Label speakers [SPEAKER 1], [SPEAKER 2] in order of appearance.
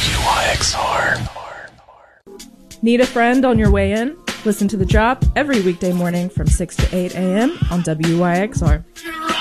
[SPEAKER 1] WYXR.
[SPEAKER 2] Need a friend on your way in? Listen to The Drop every weekday morning from 6 to 8 a.m. on WYXR.